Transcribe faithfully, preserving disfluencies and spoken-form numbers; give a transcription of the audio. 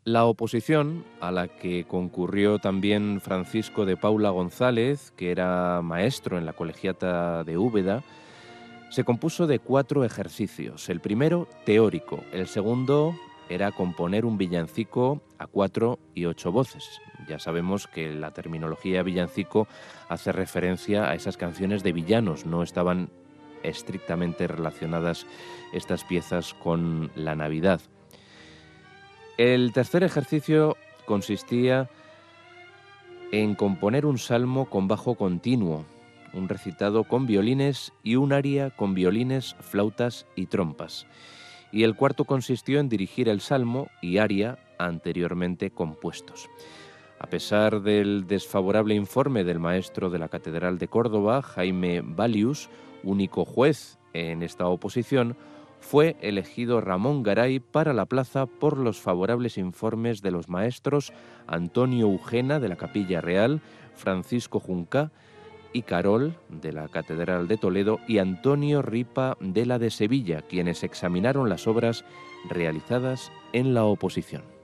La oposición, a la que concurrió también Francisco de Paula González, que era maestro en la Colegiata de Úbeda, se compuso de cuatro ejercicios. El primero, teórico. El segundo era componer un villancico a cuatro y ocho voces. Ya sabemos que la terminología villancico hace referencia a esas canciones de villanos. No estaban estrictamente relacionadas estas piezas con la Navidad. El tercer ejercicio consistía en componer un salmo con bajo continuo, un recitado con violines y un aria con violines, flautas y trompas. Y el cuarto consistió en dirigir el salmo y aria anteriormente compuestos. A pesar del desfavorable informe del maestro de la Catedral de Córdoba, Jaime Balius, único juez en esta oposición, fue elegido Ramón Garay para la plaza por los favorables informes de los maestros Antonio Eugena de la Capilla Real, Francisco Juncá y Carol de la Catedral de Toledo y Antonio Ripa de la de Sevilla, quienes examinaron las obras realizadas en la oposición.